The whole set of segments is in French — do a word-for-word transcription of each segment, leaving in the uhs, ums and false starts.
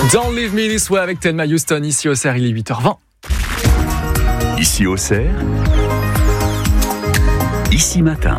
Don't Leave Me This Way avec Thelma Houston, ici au Cerf, il est huit heures vingt. Ici au Cerf, ici matin.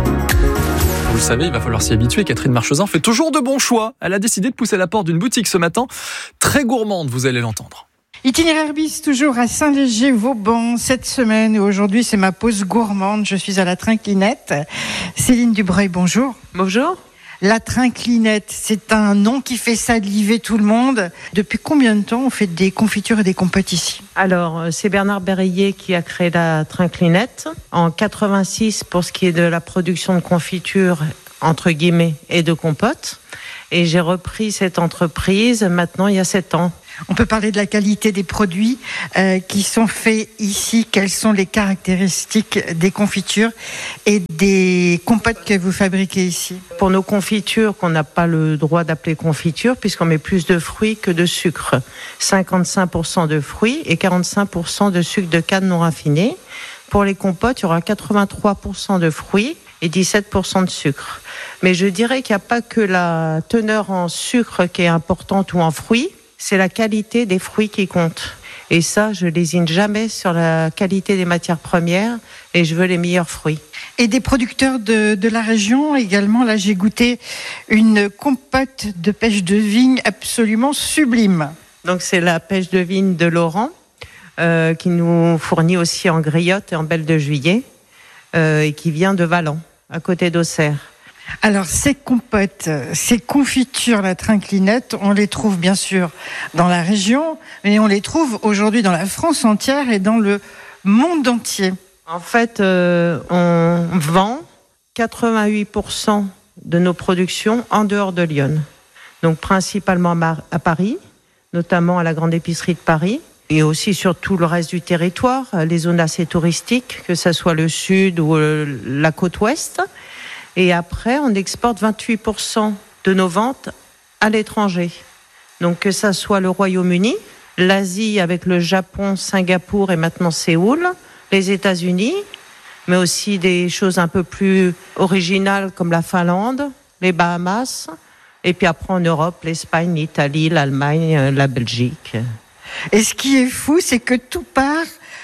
Vous le savez, il va falloir s'y habituer. Catherine Marchesin fait toujours de bons choix. Elle a décidé de pousser la porte d'une boutique ce matin, très gourmande, vous allez l'entendre. Itinéraire bis toujours à Saint-Léger-Vauban cette semaine. Et aujourd'hui, c'est ma pause gourmande. Je suis à la Trinclinette. Céline Dubreuil, bonjour. Bonjour. La Trinclinette, c'est un nom qui fait saliver tout le monde. Depuis combien de temps on fait des confitures et des compotes ici ? Alors, c'est Bernard Berruyer qui a créé la Trinclinette. En quatre-vingt-six, pour ce qui est de la production de confitures, entre guillemets, et de compotes. Et j'ai repris cette entreprise maintenant il y a sept ans. On peut parler de la qualité des produits euh, qui sont faits ici. Quelles sont les caractéristiques des confitures et des compotes que vous fabriquez ici ? Pour nos confitures, qu'on n'a pas le droit d'appeler confitures, puisqu'on met plus de fruits que de sucre. cinquante-cinq pour cent de fruits et quarante-cinq pour cent de sucre de canne non raffiné. Pour les compotes, il y aura quatre-vingt-trois pour cent de fruits et dix-sept pour cent de sucre. Mais je dirais qu'il n'y a pas que la teneur en sucre qui est importante ou en fruits. C'est la qualité des fruits qui compte. Et ça, je lésine jamais sur la qualité des matières premières et je veux les meilleurs fruits. Et des producteurs de, de la région également. Là, j'ai goûté une compote de pêche de vigne absolument sublime. Donc, c'est la pêche de vigne de Laurent euh, qui nous fournit aussi en griotte et en belle de juillet euh, et qui vient de Valent, à côté d'Auxerre. Alors, ces compotes, ces confitures, la Trinclinette, on les trouve bien sûr dans la région, mais on les trouve aujourd'hui dans la France entière et dans le monde entier. En fait, euh, on vend quatre-vingt-huit pour cent de nos productions en dehors de Lyon. Donc, principalement à Paris, notamment à la grande épicerie de Paris, et aussi sur tout le reste du territoire, les zones assez touristiques, que ce soit le sud ou la côte ouest. Et après, on exporte vingt-huit pour cent de nos ventes à l'étranger. Donc que ça soit le Royaume-Uni, l'Asie avec le Japon, Singapour et maintenant Séoul, les États-Unis, mais aussi des choses un peu plus originales comme la Finlande, les Bahamas, et puis après en Europe, l'Espagne, l'Italie, l'Allemagne, la Belgique. Et ce qui est fou, c'est que tout part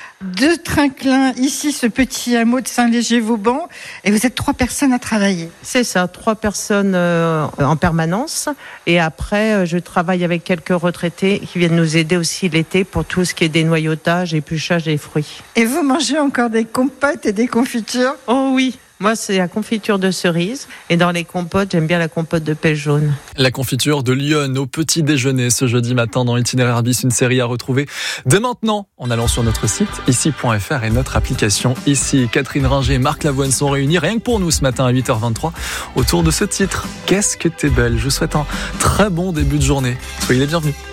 de Trinclin, ici, ce petit hameau de Saint-Léger-Vauban, et vous êtes trois personnes à travailler. C'est ça, trois personnes euh, en permanence, et après, euh, je travaille avec quelques retraités qui viennent nous aider aussi l'été pour tout ce qui est dénoyautage, épluchage des fruits. Et vous mangez encore des compotes et des confitures ? Oh oui, moi c'est la confiture de cerise, et dans les compotes, j'aime bien la compote de pêche jaune. La confiture de Lyon au petit déjeuner ce jeudi matin dans Itinéraire bis, une série à retrouver dès maintenant en allant sur notre site ici point f r et notre application ici. Catherine Ringer et Marc Lavoine sont réunis rien que pour nous ce matin à huit heures vingt-trois autour de ce titre. Qu'est-ce que t'es belle. Je vous souhaite un très bon début de journée. Soyez les bienvenus.